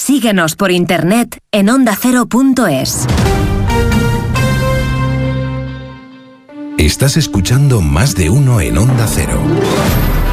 Síguenos por internet en ondacero.es. Estás escuchando Más de Uno en Onda Cero.